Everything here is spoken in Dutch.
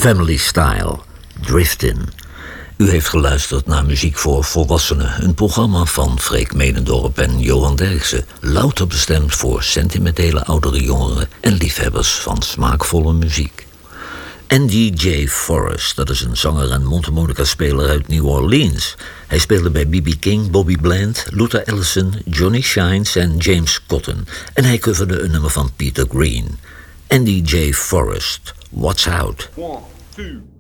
Family Style, Driftin'. U heeft geluisterd naar Muziek voor Volwassenen, een programma van Freek Medendorp en Johan Derksen, louter bestemd voor sentimentele oudere jongeren en liefhebbers van smaakvolle muziek. Andy J. Forrest, dat is een zanger en mondharmonica-speler uit New Orleans. Hij speelde bij B.B. King, Bobby Bland, Luther Allison, Johnny Shines en James Cotton. En hij coverde een nummer van Peter Green. Andy J. Forrest, What's Out? 1, 2